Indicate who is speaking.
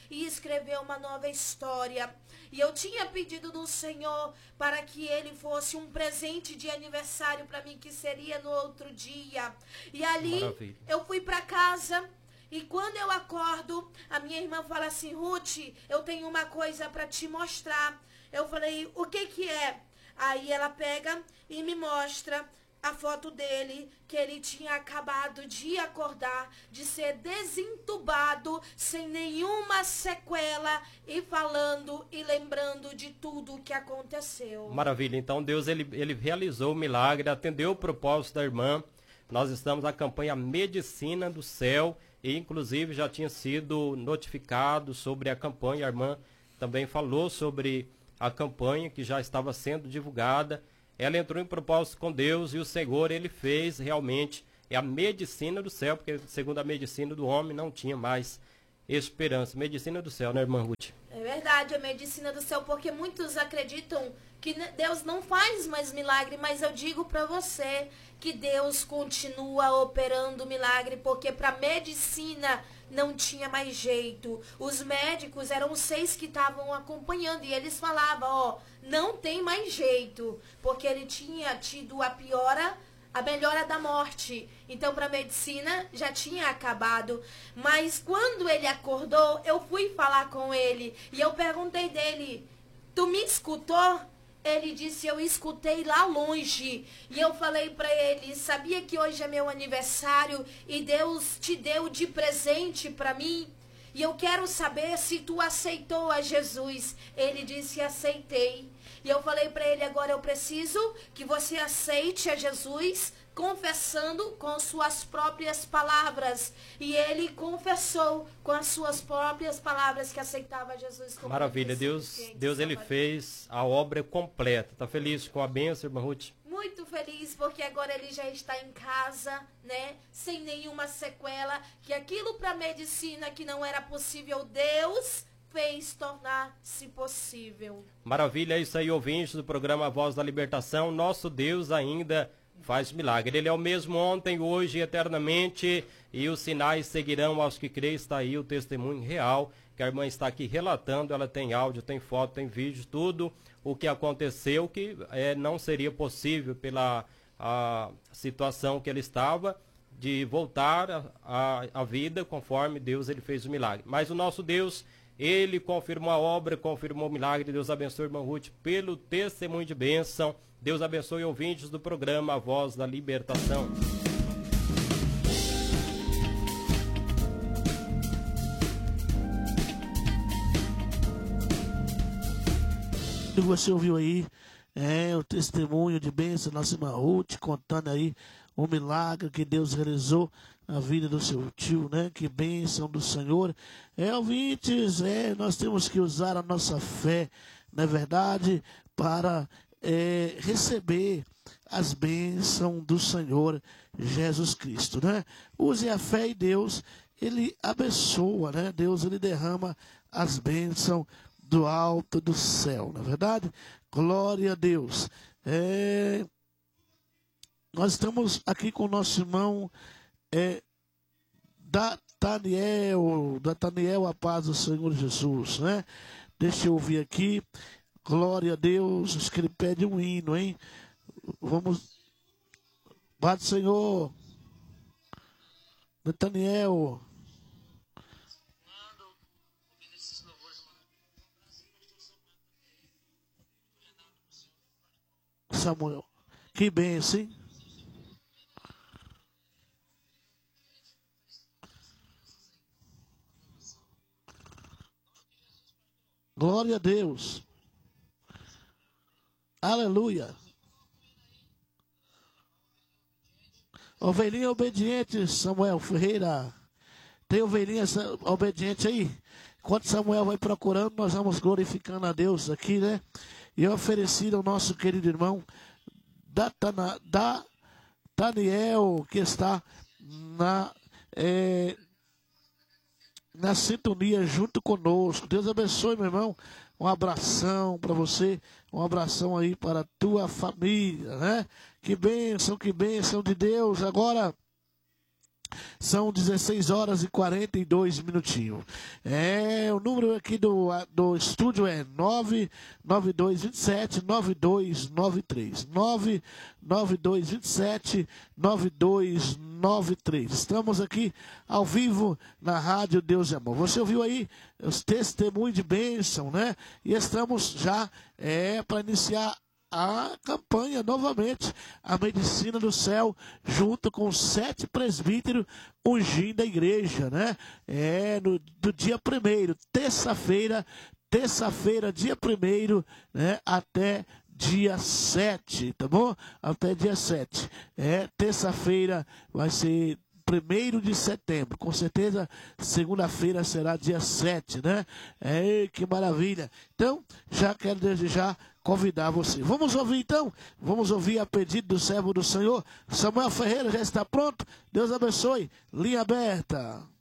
Speaker 1: e escrever uma nova história. E eu tinha pedido do Senhor para que ele fosse um presente de aniversário para mim, que seria no outro dia. E ali
Speaker 2: Maravilha.
Speaker 1: eu fui para casa. E quando eu acordo, a minha irmã fala assim: Ruth, eu tenho uma coisa para te mostrar. Eu falei: o que que é? Aí ela pega e me mostra a foto dele, que ele tinha acabado de acordar, de ser desentubado, sem nenhuma sequela, e falando e lembrando de tudo o que aconteceu.
Speaker 2: Maravilha. Então Deus ele realizou o milagre, atendeu o propósito da irmã. Nós estamos na campanha Medicina do Céu e inclusive já tinha sido notificado sobre a campanha. A irmã também falou sobre a campanha que já estava sendo divulgada. Ela entrou em propósito com Deus e o Senhor, ele fez realmente a medicina do céu, porque segundo a medicina do homem não tinha mais esperança. Medicina do céu, né, irmã Ruth?
Speaker 1: É verdade, a medicina do céu, porque muitos acreditam que Deus não faz mais milagre, mas eu digo para você que Deus continua operando milagre, porque para medicina não tinha mais jeito. Os médicos eram 6 que estavam acompanhando e eles falavam: ó, não tem mais jeito, porque ele tinha tido a melhora da morte. Então, para a medicina, já tinha acabado. Mas quando ele acordou, eu fui falar com ele. E eu perguntei dele: tu me escutou? Ele disse: eu escutei lá longe. E eu falei para ele: sabia que hoje é meu aniversário e Deus te deu de presente para mim? E eu quero saber se tu aceitou a Jesus. Ele disse: aceitei. E eu falei para ele: agora eu preciso que você aceite a Jesus, confessando com suas próprias palavras. E ele confessou com as suas próprias palavras que aceitava Jesus como
Speaker 2: Maravilha. Deus ele fez a obra completa. Tá feliz com a bênção, irmã Ruth?
Speaker 1: Muito feliz, porque agora ele já está em casa, né? Sem nenhuma sequela. Que aquilo para medicina que não era possível, Deus fez tornar-se possível.
Speaker 2: Maravilha, é isso aí, ouvintes do programa Voz da Libertação. Nosso Deus ainda faz milagre. Ele é o mesmo ontem, hoje e eternamente, e os sinais seguirão aos que creem. Está aí o testemunho real que a irmã está aqui relatando. Ela tem áudio, tem foto, tem vídeo, tudo o que aconteceu, que não seria possível pela a situação que ele estava, de voltar à vida conforme Deus ele fez o milagre. Mas o nosso Deus, ele confirmou a obra, confirmou o milagre. Deus abençoe, irmã Ruth, pelo testemunho de bênção. Deus abençoe ouvintes do programa A Voz da Libertação.
Speaker 3: Você ouviu aí o testemunho de bênção da nossa irmã Ruth, contando aí o milagre que Deus realizou na vida do seu tio, né? Que bênção do Senhor. Ouvintes, nós temos que usar a nossa fé, não é verdade, para receber as bênçãos do Senhor Jesus Cristo, né? Use a fé e Deus, ele abençoa, né? Deus, ele derrama as bênçãos do alto do céu, não é verdade? Glória a Deus. Nós estamos aqui com o nosso irmão Daniel, a paz do Senhor Jesus, né? Deixa eu ouvir aqui. Glória a Deus. Acho que ele pede um hino, hein? Vamos. Paz do Senhor. Daniel. Samuel, que bênção, hein? Glória a Deus. Aleluia. Ovelhinha obediente, Samuel Ferreira. Tem ovelhinha obediente aí? Enquanto Samuel vai procurando, nós vamos glorificando a Deus aqui, né? E oferecido ao nosso querido irmão Daniel, que está na sintonia junto conosco. Deus abençoe, meu irmão. Um abração para você, um abração aí para a tua família, né? Que bênção de Deus. Agora, São 16 horas e 42 minutinhos. O número aqui do estúdio é 99227-9293. 99227-9293. Estamos aqui ao vivo na Rádio Deus de Amor. Você ouviu aí os testemunhos de bênção, né? E estamos já para iniciar a campanha novamente, a Medicina do Céu, junto com 7 presbíteros ungindo a igreja, né? Do dia 1º, terça-feira, dia 1º, né? Até dia 7, tá bom? Até dia 7. Terça-feira vai ser 1º de setembro, com certeza segunda-feira será dia 7, né? Que maravilha. Então, já quero desde já convidar você. Vamos ouvir então? Vamos ouvir a pedido do servo do Senhor. Samuel Ferreira já está pronto? Deus abençoe. Linha aberta.